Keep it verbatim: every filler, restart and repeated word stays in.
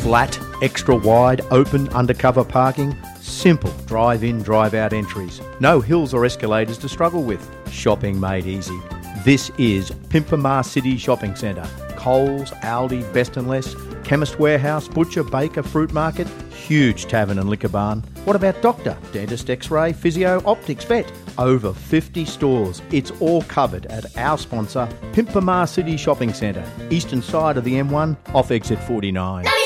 Flat, extra wide, open, undercover parking. Simple drive-in, drive-out entries. No hills or escalators to struggle with. Shopping made easy. This is Pimpamar City Shopping Centre. Coles, Aldi, Best and Less, Chemist Warehouse, Butcher, Baker, Fruit Market, huge tavern and liquor barn. What about doctor, dentist, x-ray, physio, optics, vet? Over fifty stores. It's all covered at our sponsor, Pimpamar City Shopping Centre, eastern side of the M one, off exit forty-nine.